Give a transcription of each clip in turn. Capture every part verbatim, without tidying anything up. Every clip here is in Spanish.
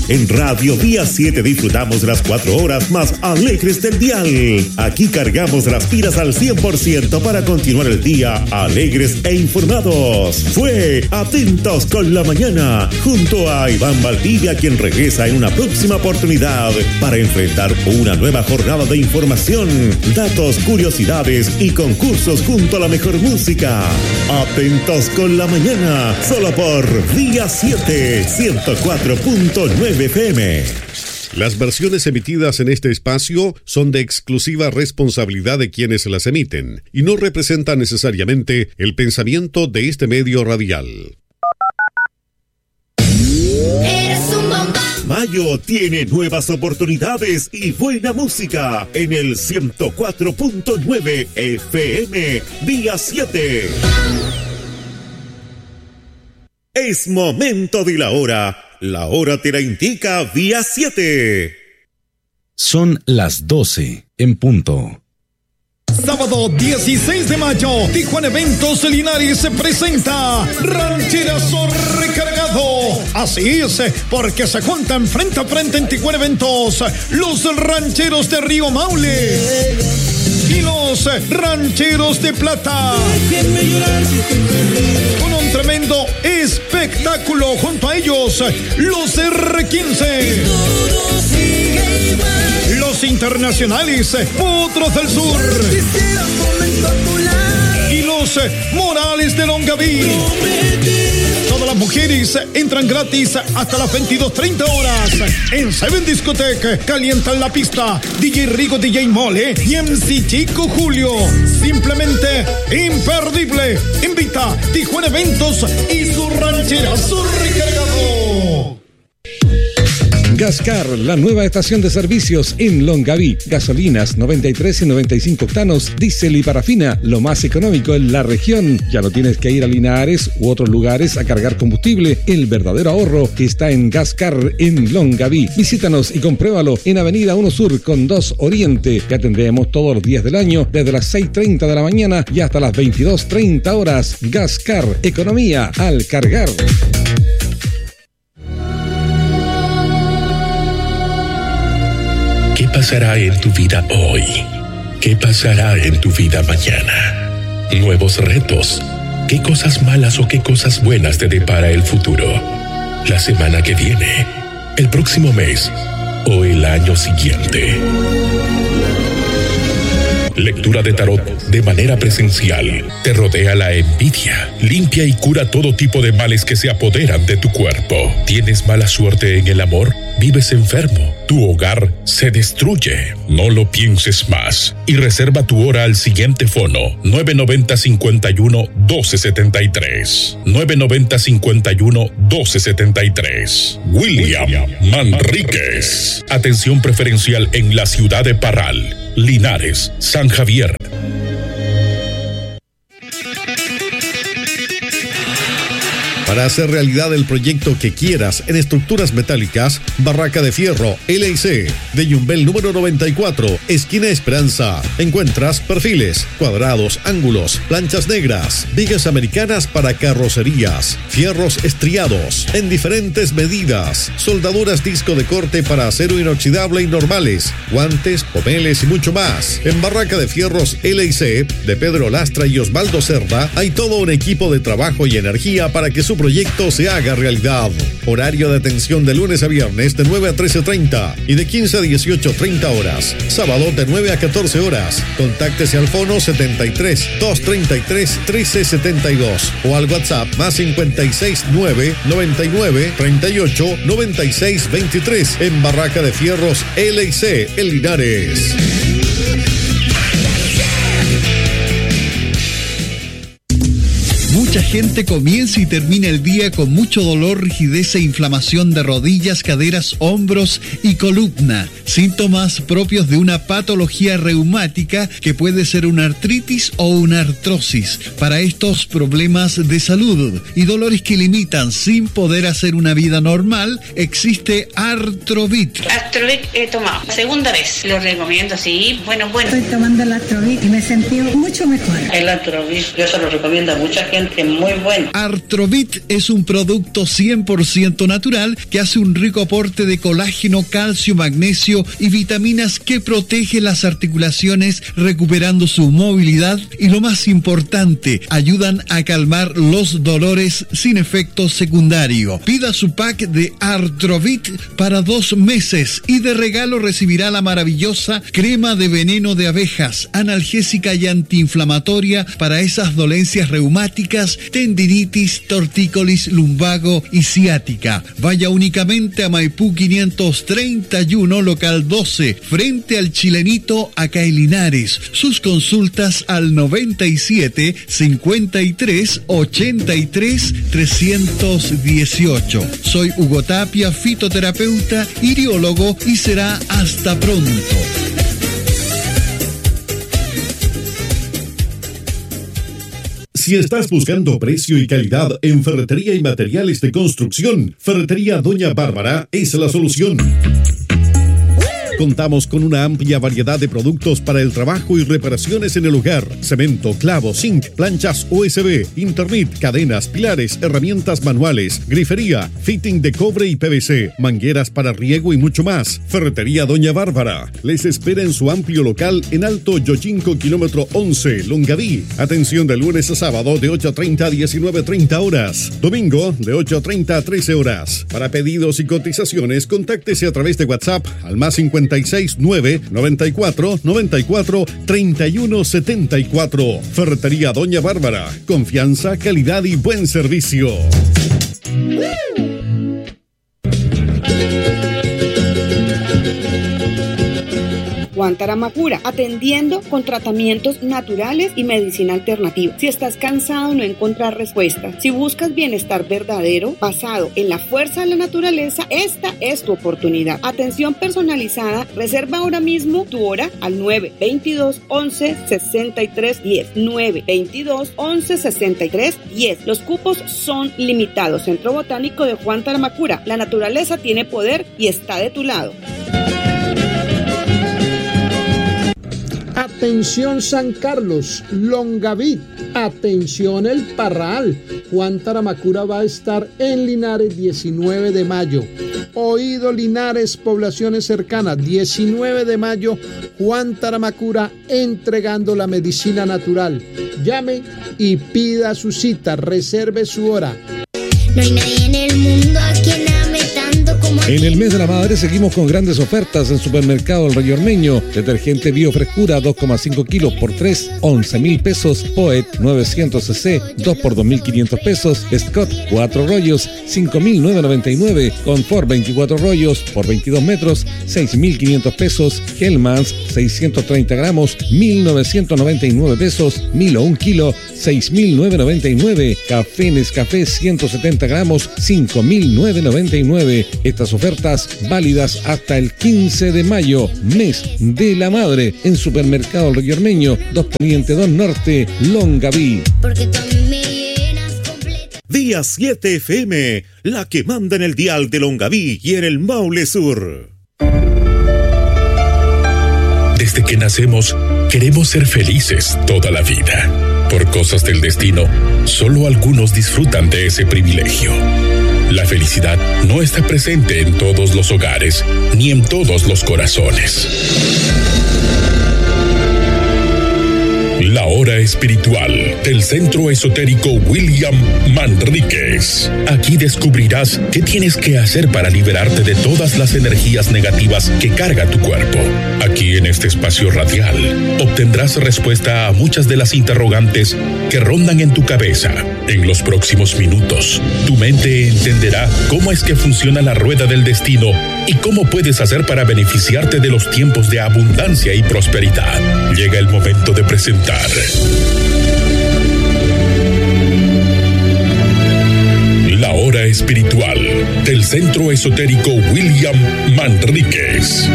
En Radio Día siete disfrutamos las cuatro horas más alegres del dial. Aquí cargamos las pilas al cien por ciento para continuar el día alegres e informados. Fue Atentos con la Mañana, junto a Iván Valdivia, quien regresa en una próxima oportunidad para enfrentar una nueva jornada de información, datos, curiosidades y concursos junto a la mejor música. Atentos con la Mañana, solo por Día siete, ciento cuatro punto nueve F M. Las versiones emitidas en este espacio son de exclusiva responsabilidad de quienes las emiten y no representan necesariamente el pensamiento de este medio radial. Eres un bombón. Mayo tiene nuevas oportunidades y buena música en el ciento cuatro punto nueve F M Día siete. Es momento de la hora. La hora te la indica Día siete. Son las doce en punto. Sábado dieciséis de mayo, Tijuana Eventos Linares se presenta Rancherazo Recargado. Así es, porque se juntan frente a frente en Tijuana Eventos los rancheros de Río Maule y los rancheros de Plata, con un tremendo espectáculo. Junto a ellos los R quince, los internacionales Potros del Sur y los Morales de Longaví. Todas las mujeres entran gratis hasta las veintidós treinta horas. En Seven Discotech calientan la pista D J Rigo, D J Mole y M C Chico Julio. Simplemente imperdible. Invita Tijuana Eventos y su rancherazo recargado. Gascar, la nueva estación de servicios en Longaví. Gasolinas noventa y tres y noventa y cinco octanos, diésel y parafina, lo más económico en la región. Ya no tienes que ir a Linares u otros lugares a cargar combustible. El verdadero ahorro está en Gascar en Longaví. Visítanos y compruébalo en Avenida uno Sur con dos Oriente. Te atendemos todos los días del año desde las seis treinta de la mañana y hasta las veintidós treinta horas. Gascar, economía al cargar. ¿Qué pasará en tu vida hoy? ¿Qué pasará en tu vida mañana? Nuevos retos. ¿Qué cosas malas o qué cosas buenas te depara el futuro? La semana que viene, el próximo mes o el año siguiente. Lectura de tarot de manera presencial. Te rodea la envidia. Limpia y cura todo tipo de males que se apoderan de tu cuerpo. ¿Tienes mala suerte en el amor? ¿Vives enfermo? ¿Tu hogar se destruye? No lo pienses más y reserva tu hora al siguiente fono: nueve noventa, cincuenta y uno, doce setenta y tres. nueve noventa, cincuenta y uno, doce setenta y tres. William Manríquez. Atención preferencial en la ciudad de Parral, Linares, San Javier. Para hacer realidad el proyecto que quieras en estructuras metálicas, Barraca de Fierro L I C, de Yumbel número noventa y cuatro, esquina Esperanza. Encuentras perfiles, cuadrados, ángulos, planchas negras, vigas americanas para carrocerías, fierros estriados en diferentes medidas, soldaduras disco de corte para acero inoxidable y normales, guantes, pomeles y mucho más. En Barraca de Fierros L I C, de Pedro Lastra y Osvaldo Cerda, hay todo un equipo de trabajo y energía para que su proyecto se haga realidad. Horario de atención de lunes a viernes de nueve a trece treinta y de quince a dieciocho treinta horas. Sábado de nueve a catorce horas. Contáctese al fono setenta y tres, doscientos treinta y tres, trece setenta y dos o al WhatsApp más cincuenta y seis, nueve, noventa y nueve, treinta y ocho, noventa y seis, veintitrés en Barraca de Fierros L I C, en Linares. Mucha gente comienza y termina el día con mucho dolor, rigidez e inflamación de rodillas, caderas, hombros y columna. Síntomas propios de una patología reumática que puede ser una artritis o una artrosis. Para estos problemas de salud y dolores que limitan sin poder hacer una vida normal, existe Artrovit. Artrovit he tomado segunda vez. Lo recomiendo, sí. Bueno, bueno. Estoy tomando el Artrovit y me he sentido mucho mejor. El Artrovit yo se lo recomiendo a mucha gente. combinación que es muy buena. Artrovit es un producto cien por ciento natural que hace un rico aporte de colágeno, calcio, magnesio y vitaminas que protege las articulaciones recuperando su movilidad y, lo más importante, ayudan a calmar los dolores sin efecto secundario. Pida su pack de Artrovit para dos meses y de regalo recibirá la maravillosa crema de veneno de abejas, analgésica y antiinflamatoria para esas dolencias reumáticas, tendinitis, tortícolis, lumbago y ciática. Vaya únicamente a Maipú quinientos treinta y uno, local doce, frente al Chilenito, acá en Linares. Sus consultas al noventa y siete, cincuenta y tres, ochenta y tres, trescientos dieciocho. Soy Hugo Tapia, fitoterapeuta, iriólogo, y será hasta pronto. Si estás buscando precio y calidad en ferretería y materiales de construcción, Ferretería Doña Bárbara es la solución. Contamos con una amplia variedad de productos para el trabajo y reparaciones en el hogar: cemento, clavo, zinc, planchas U S B, internet, cadenas, pilares, herramientas manuales, grifería, fitting de cobre y P V C, mangueras para riego y mucho más. Ferretería Doña Bárbara les espera en su amplio local en Alto Yochinco, kilómetro once, Longaví. Atención de lunes a sábado de ocho treinta a diecinueve treinta horas. Domingo de ocho treinta a trece horas. Para pedidos y cotizaciones, contáctese a través de WhatsApp al más cincuenta y seis nueve, noventa y cuatro, noventa y cuatro, treinta y uno setenta y cuatro. Ferretería Doña Bárbara. Confianza, calidad y buen servicio. Juan Taramacura, atendiendo con tratamientos naturales y medicina alternativa. Si estás cansado de no encontrar respuesta, si buscas bienestar verdadero basado en la fuerza de la naturaleza, esta es tu oportunidad. Atención personalizada. Reserva ahora mismo tu hora al nueve veintidós, once, sesenta y tres, diez. nueve veintidós, once, sesenta y tres, diez. Los cupos son limitados. Centro Botánico de Juan Taramacura. La naturaleza tiene poder y está de tu lado. Atención San Carlos, Longaví, atención El Parral. Juan Taramacura va a estar en Linares diecinueve de mayo. Oído Linares, poblaciones cercanas, diecinueve de mayo, Juan Taramacura entregando la medicina natural. Llame y pida su cita, reserve su hora. No hay nadie en el mundo a quien ame tanto como a En ti. el mes de la madre seguimos con grandes ofertas en Supermercado El Rey Ormeño. Detergente Biofrescura dos coma cinco kilos por tres, once mil pesos. Poet novecientos cc, dos por dos mil quinientos pesos. Scott cuatro rollos, cinco mil novecientos noventa y nueve. Confort veinticuatro rollos por veintidós metros, seis mil quinientos pesos. Hellmann's seiscientos treinta gramos, mil novecientos noventa y nueve pesos. Milo un kilo, seis mil novecientos noventa y nueve. Café Nescafé ciento setenta gramos, cinco mil novecientos noventa y nueve. Estas ofertas válidas hasta el quince de mayo, mes de la madre, en Supermercado El Rey Ormeño, dos Poniente dos Norte, Longaví. Porque tú a mí me llenas completa. Día siete F M, la que manda en el dial de Longaví y en el Maule Sur. Desde que nacemos, queremos ser felices toda la vida. Por cosas del destino, solo algunos disfrutan de ese privilegio. La felicidad no está presente en todos los hogares, ni en todos los corazones. La hora espiritual del Centro Esotérico William Manríquez. Aquí descubrirás qué tienes que hacer para liberarte de todas las energías negativas que carga tu cuerpo. Aquí en este espacio radial obtendrás respuesta a muchas de las interrogantes que rondan en tu cabeza. En los próximos minutos, tu mente entenderá cómo es que funciona la rueda del destino y cómo puedes hacer para beneficiarte de los tiempos de abundancia y prosperidad. Llega el momento de presentar la hora espiritual del Centro Esotérico William Manríquez.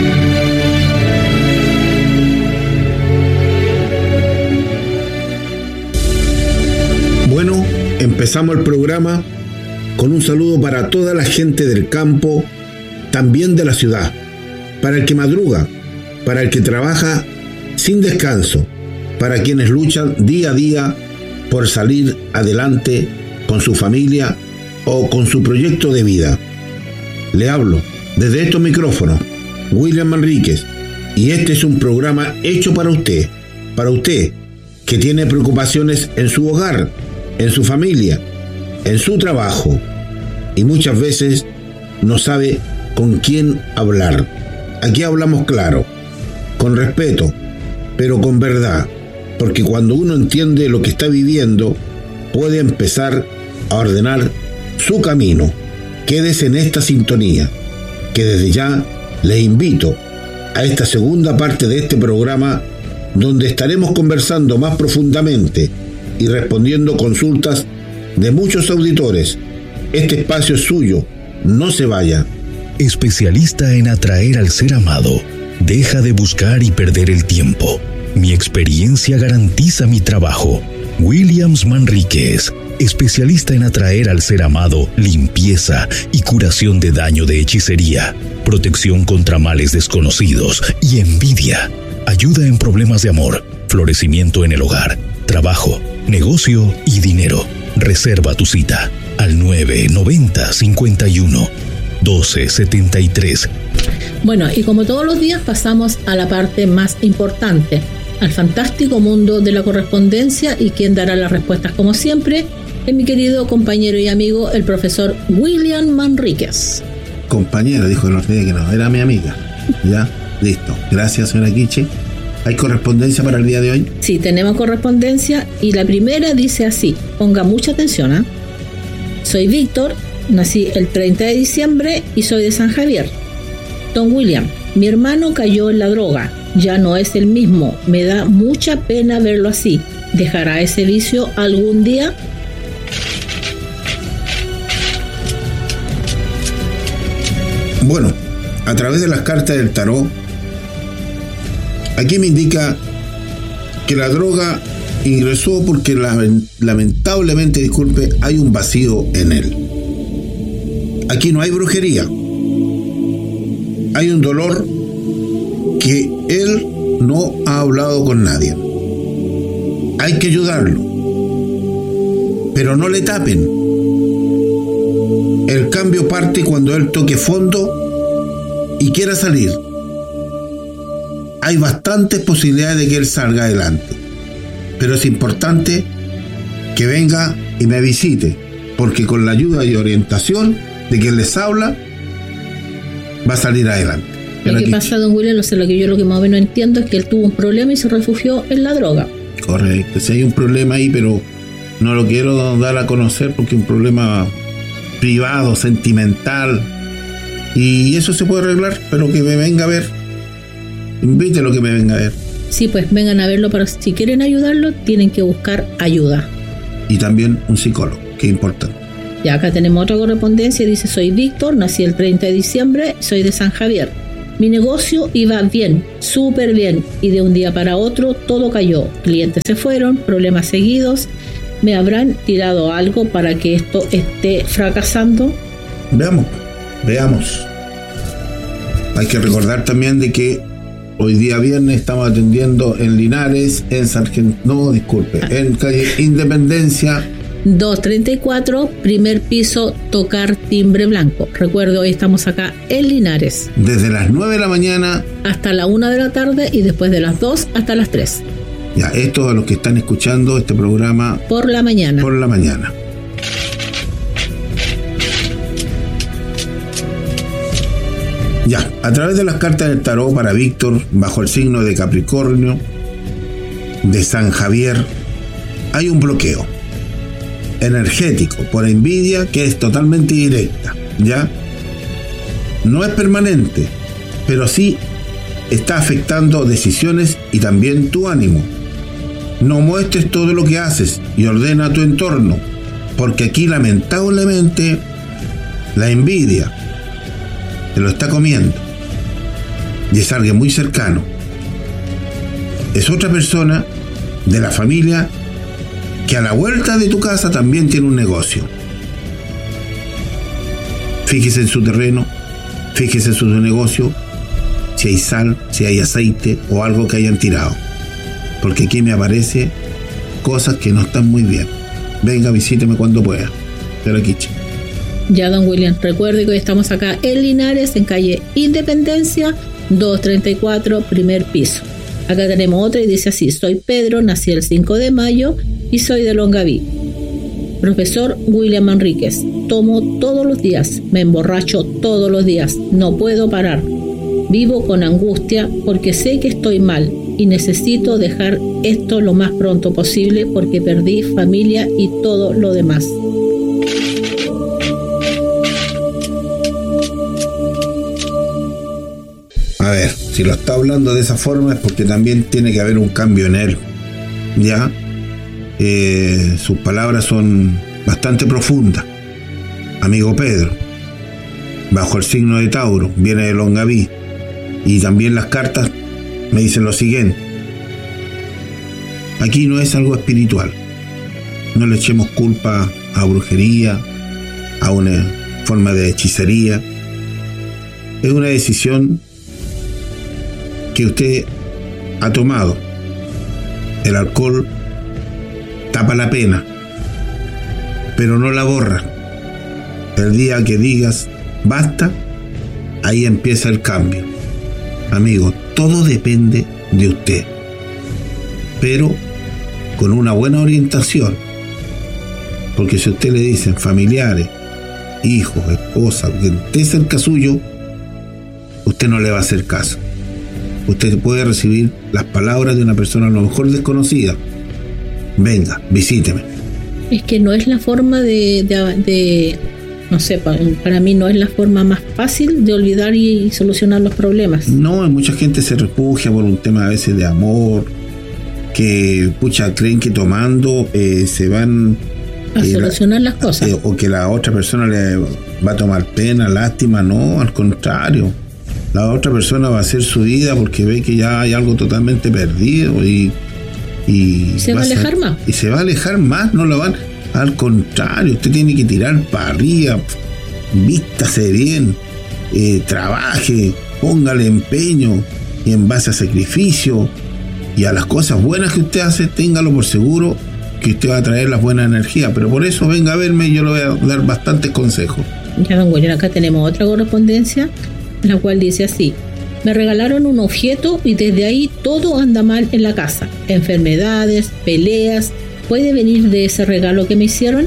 Bueno, empezamos el programa con un saludo para toda la gente del campo, también de la ciudad, para el que madruga, para el que trabaja sin descanso, para quienes luchan día a día por salir adelante con su familia o con su proyecto de vida. Le hablo desde estos micrófonos, William Manríquez, y este es un programa hecho para usted, para usted que tiene preocupaciones en su hogar, en su familia, en su trabajo, y muchas veces no sabe con quién hablar. Aquí hablamos claro, con respeto, pero con verdad, porque cuando uno entiende lo que está viviendo, puede empezar a ordenar su camino. Quédese en esta sintonía, que desde ya le invito a esta segunda parte de este programa, donde estaremos conversando más profundamente y respondiendo consultas de muchos auditores. Este espacio es suyo, no se vaya. Especialista en atraer al ser amado. Deja de buscar y perder el tiempo. Mi experiencia garantiza mi trabajo. Williams Manríquez, especialista en atraer al ser amado, limpieza y curación de daño de hechicería, protección contra males desconocidos y envidia. Ayuda en problemas de amor, florecimiento en el hogar, trabajo, negocio y dinero. Reserva tu cita al nueve noventa cincuenta y uno doce setenta y tres. Bueno, y como todos los días pasamos a la parte más importante, al fantástico mundo de la correspondencia, y quien dará las respuestas como siempre es mi querido compañero y amigo, el profesor William Manríquez. Compañero, dijo el otro día que no, era mi amiga. Ya, listo. Gracias, señora Quiche. ¿Hay correspondencia para el día de hoy? Sí, tenemos correspondencia, y la primera dice así, ponga mucha atención, ¿eh? Soy Víctor, nací el treinta de diciembre y soy de San Javier. Don William, mi hermano cayó en la droga, ya no es el mismo, me da mucha pena verlo así. ¿Dejará ese vicio algún día? Bueno, a través de las cartas del tarot, aquí me indica que la droga ingresó porque lamentablemente, disculpe, hay un vacío en él. Aquí no hay brujería. Hay un dolor que él no ha hablado con nadie. Hay que ayudarlo, pero no le tapen. El cambio parte cuando él toque fondo y quiera salir. Hay bastantes posibilidades de que él salga adelante, pero es importante que venga y me visite, porque con la ayuda y orientación de quien les habla va a salir adelante. Lo que pasa, don William, no sé, lo que yo lo que más o menos entiendo es que él tuvo un problema y se refugió en la droga. Correcto, si hay un problema ahí, pero no lo quiero dar a conocer porque es un problema privado, sentimental, y eso se puede arreglar, pero que me venga a ver. Invítelo que me venga a ver. Sí, pues vengan a verlo, pero si quieren ayudarlo, tienen que buscar ayuda. Y también un psicólogo, que es importante. Y acá tenemos otra correspondencia, dice, soy Víctor, nací el treinta de diciembre, soy de San Javier. Mi negocio iba bien, súper bien, y de un día para otro todo cayó. Clientes se fueron, problemas seguidos. ¿Me habrán tirado algo para que esto esté fracasando? Veamos, veamos. Hay que recordar también de que hoy día viernes estamos atendiendo en Linares, en Sargento, no, disculpe, ah. en calle Independencia doscientos treinta y cuatro, primer piso, tocar timbre blanco. Recuerdo, hoy estamos acá en Linares. Desde las nueve de la mañana hasta la una de la tarde, y después de las dos hasta las tres. Ya, esto a los que están escuchando este programa por la mañana. Por la mañana. Ya, a través de las cartas del tarot para Víctor, bajo el signo de Capricornio, de San Javier, hay un bloqueo energético por envidia que es totalmente directa, ¿ya? No es permanente, pero sí está afectando decisiones y también tu ánimo. No muestres todo lo que haces y ordena tu entorno, porque aquí lamentablemente la envidia te lo está comiendo, y es alguien muy cercano. Es otra persona de la familia que a la vuelta de tu casa también tiene un negocio. Fíjese en su terreno, fíjese en su negocio, si hay sal, si hay aceite o algo que hayan tirado, porque aquí me aparece cosas que no están muy bien. Venga, visíteme cuando pueda. Pero aquí, ya, don William, recuerde que hoy estamos acá en Linares, en calle Independencia, doscientos treinta y cuatro, primer piso. Acá tenemos otra y dice así: soy Pedro, nací el cinco de mayo y soy de Longaví. Profesor William Manríquez, tomo todos los días, me emborracho todos los días, no puedo parar. Vivo con angustia porque sé que estoy mal y necesito dejar esto lo más pronto posible porque perdí familia y todo lo demás. A ver, si lo está hablando de esa forma es porque también tiene que haber un cambio en él. ¿Ya? Eh, sus palabras son bastante profundas. Amigo Pedro, bajo el signo de Tauro, viene de Longaví. Y también las cartas me dicen lo siguiente: aquí no es algo espiritual. No le echemos culpa a brujería, a una forma de hechicería. Es una decisión que usted ha tomado. El alcohol tapa la pena, pero no la borra. El día que digas basta, ahí empieza el cambio. Amigo, todo depende de usted, pero con una buena orientación. Porque si a usted le dicen familiares, hijos, esposa, que esté cerca suyo, usted no le va a hacer caso. Usted puede recibir las palabras de una persona a lo mejor desconocida. Venga, visíteme. Es que no es la forma de, de, de no sé, para, para mí no es la forma más fácil de olvidar y solucionar los problemas. No, mucha gente se refugia por un tema a veces de amor, que pucha, creen que tomando eh, se van a eh, solucionar la, las cosas. Eh, o que la otra persona le va a tomar pena, lástima. No, al contrario. La otra persona va a hacer su vida porque ve que ya hay algo totalmente perdido y, y se va, va a alejar ser, más. Y se va a alejar más, no lo van. Al contrario, usted tiene que tirar para arriba, vístase bien, eh, trabaje, póngale empeño y en base a sacrificio y a las cosas buenas que usted hace, téngalo por seguro que usted va a traer las buenas energías. Pero por eso venga a verme y yo le voy a dar bastantes consejos. Ya, don William, acá tenemos otra correspondencia, la cual dice así: me regalaron un objeto y desde ahí todo anda mal en la casa. Enfermedades, peleas. ¿Puede venir de ese regalo que me hicieron?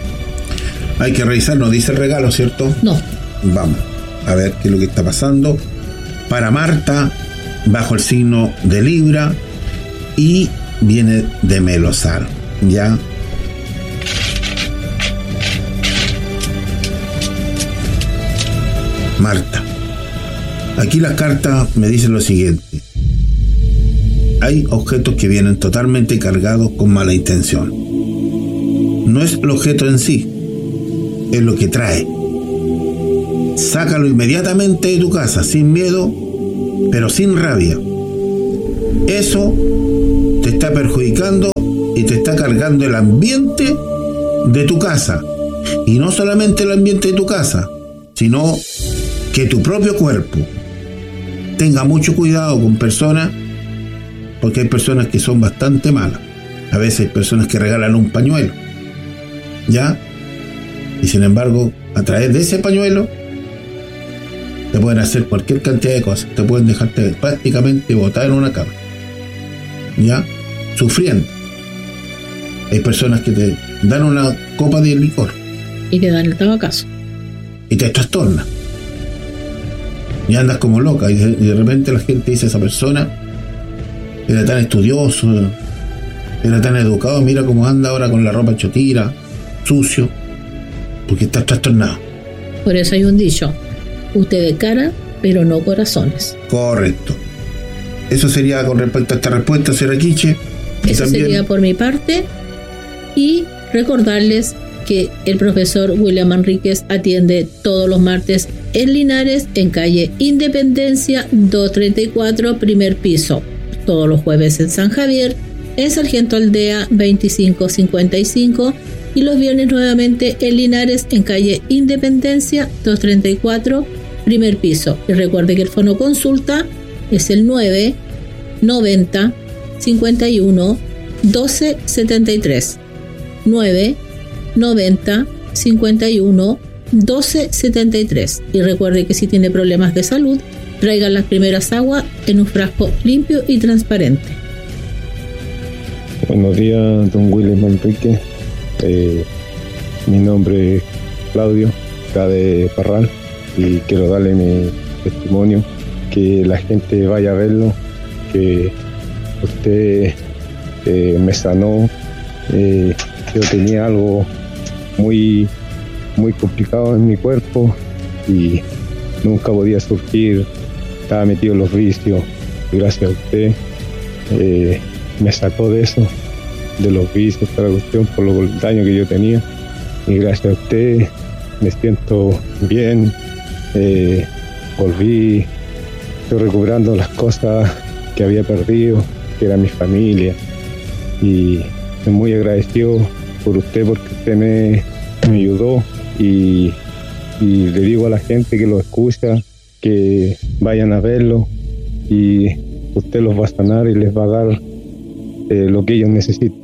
Hay que revisar, no dice el regalo, ¿cierto? No. Vamos a ver qué es lo que está pasando. Para Marta, bajo el signo de Libra y viene de Melosar. ¿Ya? Marta. Aquí las cartas me dicen lo siguiente: hay objetos que vienen totalmente cargados con mala intención. No es el objeto en sí, es lo que trae. Sácalo inmediatamente de tu casa, sin miedo, pero sin rabia. Eso te está perjudicando y te está cargando el ambiente de tu casa. Y no solamente el ambiente de tu casa, sino que tu propio cuerpo. Tenga mucho cuidado con personas, porque hay personas que son bastante malas. A veces hay personas que regalan un pañuelo, ¿ya? Y sin embargo, a través de ese pañuelo te pueden hacer cualquier cantidad de cosas. Te pueden dejarte prácticamente botar en una cama, ¿ya? Sufriendo. Hay personas que te dan una copa de licor y te dan el tabacazo y te trastorna y andas como loca, y de, y de repente la gente dice: esa persona era tan estudioso, era tan educado, mira cómo anda ahora con la ropa chotira, sucio, porque está trastornado. Por eso hay un dicho: usted de cara, pero no corazones. Correcto. Eso sería con respecto a esta respuesta, señora Quiche. Eso también sería por mi parte. Y recordarles que el profesor William Manríquez atiende todos los martes en Linares, en calle Independencia doscientos treinta y cuatro, primer piso. Todos los jueves en San Javier, en Sargento Aldea veinticinco cincuenta y cinco, y los viernes nuevamente en Linares, en calle Independencia doscientos treinta y cuatro, primer piso. Y recuerde que el fono consulta es el nueve noventa cincuenta y uno doce setenta y tres. nueve noventa cincuenta y uno doce setenta y tres. Y recuerde que si tiene problemas de salud, traiga las primeras aguas en un frasco limpio y transparente. Buenos días, don William Manrique. Eh, mi nombre es Claudio, acá de Parral, y quiero darle mi testimonio, que la gente vaya a verlo, que usted eh, me sanó. Eh, yo tenía algo muy, muy complicado en mi cuerpo y nunca podía surgir, estaba metido en los vicios, y gracias a usted eh, me sacó de eso, de los vicios, toda la cuestión, por el daño que yo tenía, y gracias a usted me siento bien, eh, volví, estoy recuperando las cosas que había perdido, que era mi familia, y estoy muy agradecido por usted, porque usted me, me ayudó, y, y le digo a la gente que lo escucha que vayan a verlo, y usted los va a sanar y les va a dar eh, lo que ellos necesitan,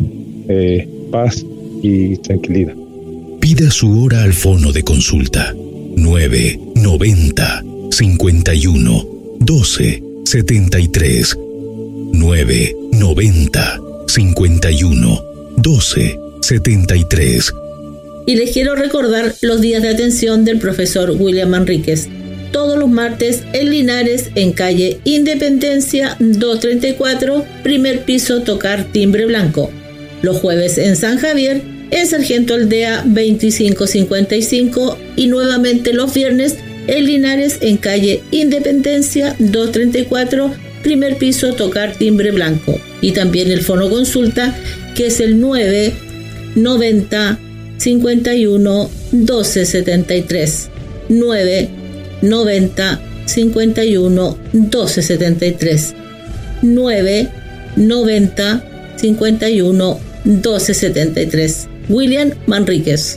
eh, paz y tranquilidad. Pida su hora al fono de consulta nueve noventa cincuenta y uno doce setenta y tres. nueve noventa cincuenta y uno doce setenta y tres. Y les quiero recordar los días de atención del profesor William Manríquez. Todos los martes en Linares, en calle Independencia doscientos treinta y cuatro, primer piso, tocar timbre blanco. Los jueves en San Javier, en Sargento Aldea veinticinco cincuenta y cinco, y nuevamente los viernes en Linares, en calle Independencia doscientos treinta y cuatro, primer piso, tocar timbre blanco. Y también el fono consulta, que es el nueve noventa cincuenta y uno doce setenta y tres. nueve noventa cincuenta y uno doce setenta y tres. nueve noventa cincuenta y uno doce setenta y tres. William Manríquez.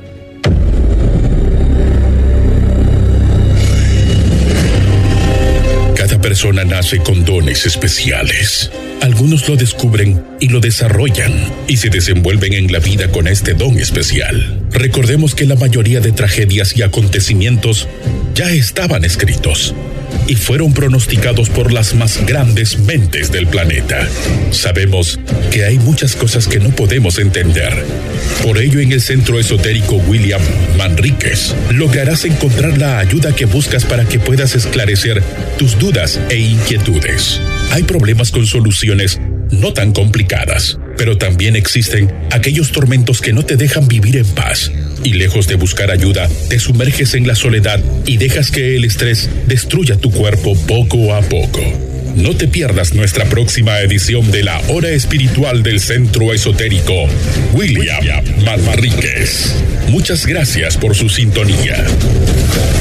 Cada persona nace con dones especiales. Algunos lo descubren y lo desarrollan y se desenvuelven en la vida con este don especial. Recordemos que la mayoría de tragedias y acontecimientos ya estaban escritos y fueron pronosticados por las más grandes mentes del planeta. Sabemos que hay muchas cosas que no podemos entender. Por ello, en el Centro Esotérico William Manríquez lograrás encontrar la ayuda que buscas para que puedas esclarecer tus dudas e inquietudes. Hay problemas con soluciones no tan complicadas, pero también existen aquellos tormentos que no te dejan vivir en paz. Y lejos de buscar ayuda, te sumerges en la soledad y dejas que el estrés destruya tu cuerpo poco a poco. No te pierdas nuestra próxima edición de la Hora Espiritual del Centro Esotérico William Manríquez. Muchas gracias por su sintonía.